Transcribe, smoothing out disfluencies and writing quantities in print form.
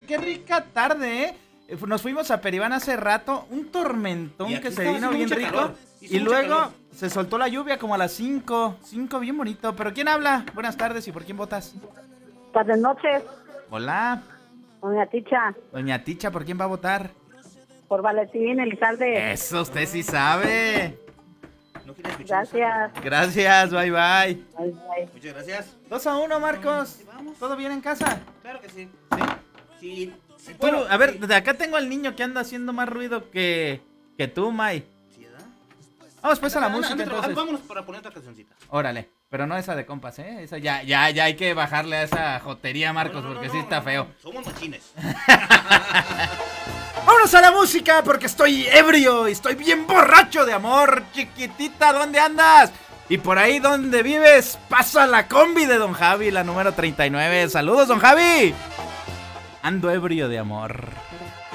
qué rica tarde, ¿eh? Nos fuimos a Peribán hace rato, un tormentón que se vino bien rico. Y luego se soltó la lluvia como a las 5, bien bonito. ¿Pero quién habla? Buenas tardes, ¿y por quién votas? Buenas noches, Hola, doña Ticha, doña Ticha, ¿por quién va a votar? por Valentín Elizalde. Eso, usted sí sabe. Gracias. Gracias, bye, bye. Bye, bye. Muchas gracias. 2-1, Marcos. ¿Todo bien en casa? Claro que sí. Sí. Sí. Tú, a ver, de acá tengo al niño que anda haciendo más ruido que tú, May. ¿Sí, verdad? Vamos pues a la música, Anda, entonces. vámonos para poner otra cancioncita. Órale, pero no esa de compas, ¿eh? Esa ya hay que bajarle a esa jotería, Marcos, porque sí está feo. Somos machines. ¡Vámonos a la música! Porque estoy ebrio y estoy bien borracho de amor. Chiquitita, ¿dónde andas? Y por ahí donde vives, pasa la combi de Don Javi, la número 39. ¡Saludos, Don Javi! Ando ebrio de amor.